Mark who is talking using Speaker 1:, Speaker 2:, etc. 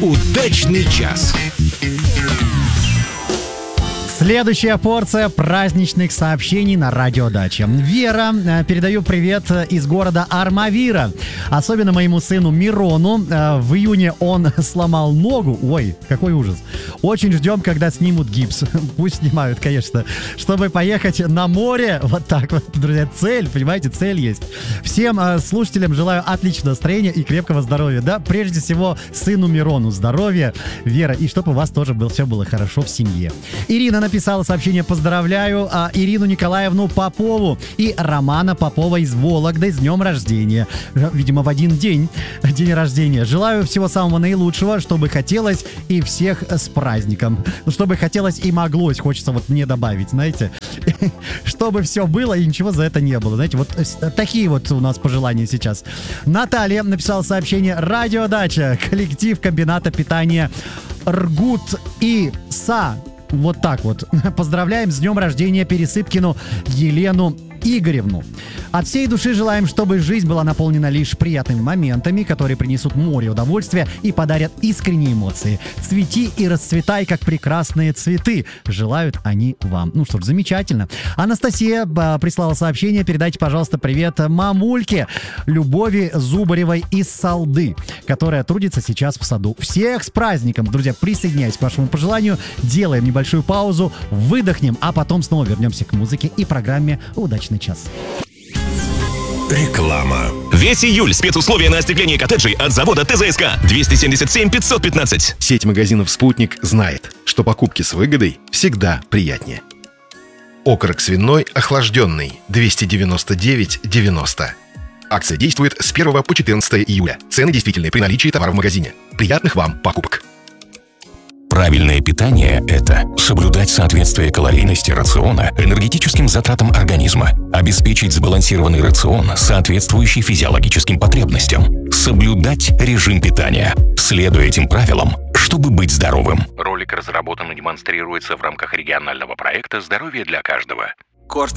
Speaker 1: Удачный час.
Speaker 2: Следующая порция праздничных сообщений на Радио Дача. Вера, передаю привет из города Армавира. Особенно моему сыну Мирону. В июне он сломал ногу. Ой, какой ужас. Очень ждем, когда снимут гипс. Пусть снимают, конечно. Чтобы поехать на море. Вот так вот, друзья. Цель, понимаете, цель есть. Всем слушателям желаю отличного настроения и крепкого здоровья. Да, прежде всего, сыну Мирону здоровья, Вера, и чтобы у вас тоже все было хорошо в семье. Ирина написала сообщение: поздравляю Ирину Николаевну Попову и Романа Попова из Вологды с днем рождения. Видимо, в один день рождения. Желаю всего самого наилучшего, чтобы хотелось, и всех с праздником. Чтобы хотелось и моглось, хочется вот мне добавить, знаете. Чтобы все было и ничего за это не было. Знаете, вот такие вот у нас пожелания сейчас. Наталья написала сообщение: Радио Дача, коллектив комбината питания Ргут и Са. Вот так вот. Поздравляем с днем рождения Пересыпкину Елену Игоревну. От всей души желаем, чтобы жизнь была наполнена лишь приятными моментами, которые принесут море удовольствия и подарят искренние эмоции. Цвети и расцветай, как прекрасные цветы. Желают они вам. Ну что ж, замечательно. Анастасия прислала сообщение: передайте, пожалуйста, привет мамульке Любови Зубаревой из Салды, которая трудится сейчас в саду. Всех с праздником! Друзья, присоединяйтесь к вашему пожеланию. Делаем небольшую паузу, выдохнем, а потом снова вернемся к музыке и программе «Удачный час».
Speaker 1: Реклама.
Speaker 3: Весь июль спецусловия на остекление коттеджей от завода ТЗСК. 277 515.
Speaker 4: Сеть магазинов «Спутник» знает, что покупки с выгодой всегда приятнее. Окорок свиной охлажденный 299,90. Акция действует с 1 по 14 июля. Цены действительны при наличии товара в магазине. Приятных вам покупок.
Speaker 3: Правильное питание – это соблюдать соответствие калорийности рациона энергетическим затратам организма, обеспечить сбалансированный рацион, соответствующий физиологическим потребностям, соблюдать режим питания, следуя этим правилам, чтобы быть здоровым. Ролик разработан и демонстрируется в рамках регионального проекта «Здоровье для каждого».